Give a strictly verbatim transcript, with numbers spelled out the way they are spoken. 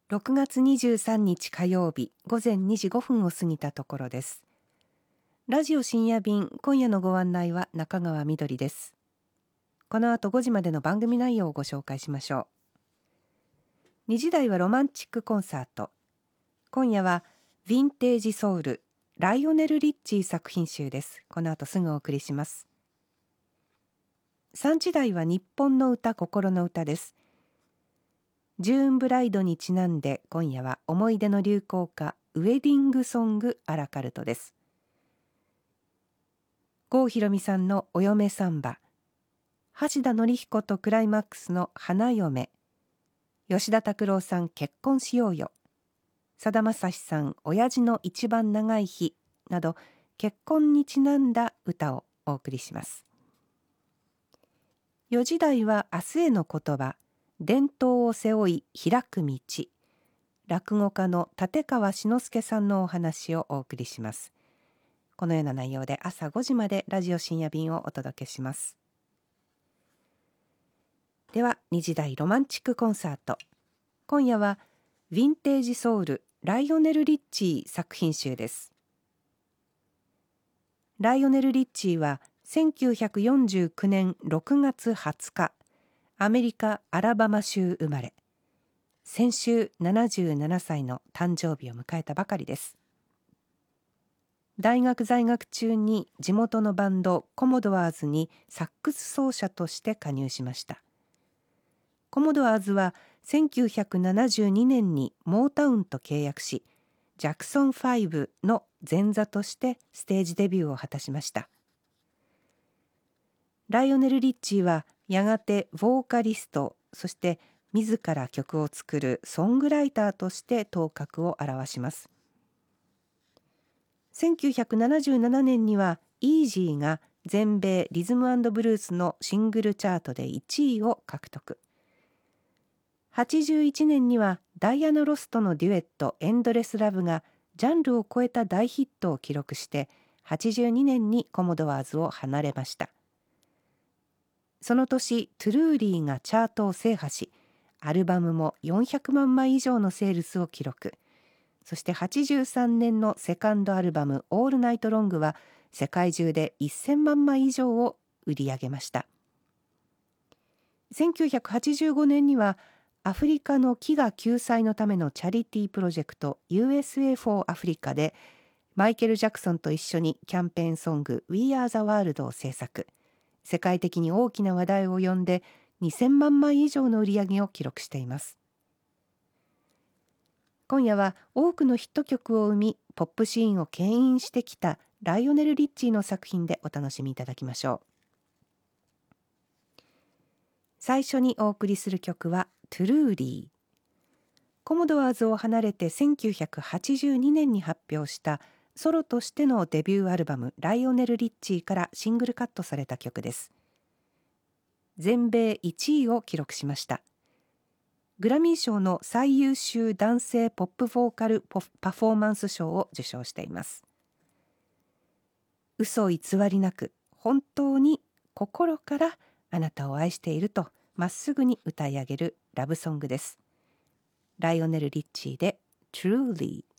ろくがつにじゅうさんにち火曜日午前にじごふんを過ぎたところです。ラジオ深夜便、今夜のご案内は中川みどりです。この後ごじまでの番組内容をご紹介しましょう。にじ台はロマンチックコンサート。今夜はヴィンテージソウル、ライオネル・リッチー作品集です。この後すぐお送りします。さんじ台は日本の歌、心の歌です。ジューンブライドにちなんで今夜は思い出の流行歌ウェディングソングアラカルトです。郷ひろみさんのお嫁サンバ、橋田紀彦とクライマックスの花嫁、吉田拓郎さん結婚しようよ、さだまさしさん親父の一番長い日など結婚にちなんだ歌をお送りします。よじ台は明日への言葉、伝統を背負い開く道、落語家の立川志の輔さんのお話をお送りします。このような内容で朝ごじまでラジオ深夜便をお届けします。ではにじ台ロマンチックコンサート。今夜はヴィンテージソウル、ライオネル・リッチー作品集です。ライオネル・リッチーはせんきゅうひゃくよんじゅうきゅうねんろくがつはつか、アメリカ・アラバマ州生まれ、先週ななじゅうななさいの誕生日を迎えたばかりです。大学在学中に地元のバンドコモドワーズにサックス奏者として加入しました。コモドワーズはせんきゅうひゃくななじゅうにねんにモータウンと契約し、ジャクソンファイブの前座としてステージデビューを果たしました。ライオネル・リッチーはやがてボーカリスト、そして自ら曲を作るソングライターとして頭角を現します。せんきゅうひゃくななじゅうななねんにはイージーが全米リズム&ブルースのシングルチャートでいちいを獲得。はちじゅういちねんにはダイアナ・ロスとのデュエットエンドレス・ラブがジャンルを超えた大ヒットを記録してはちじゅうにねんにコモドワーズを離れました。その年トゥルーリーがチャートを制覇し、アルバムもよんひゃくまんまい以上のセールスを記録。そしてはちじゅうさんねんのセカンドアルバムオールナイトロングは世界中でせんまんまい以上を売り上げました。せんきゅうひゃくはちじゅうごねんにはアフリカの飢餓救済のためのチャリティープロジェクト ユーエスエー for Africa でマイケル・ジャクソンと一緒にキャンペーンソング We Are the World を制作。世界的に大きな話題を呼んでにせんまんまい以上の売り上げを記録しています。今夜は多くのヒット曲を生みポップシーンを牽引してきたライオネル・リッチーの作品でお楽しみいただきましょう。最初にお送りする曲はトゥルーリー。コモドワーズを離れてせんきゅうひゃくはちじゅうにねんに発表したソロとしてのデビューアルバムライオネル・リッチーからシングルカットされた曲です。全米いちいを記録しました。グラミー賞の最優秀男性ポップボーカルパフォーマンス賞を受賞しています。嘘偽りなく本当に心からあなたを愛しているとまっすぐに歌い上げるラブソングです。ライオネル・リッチーで Truly。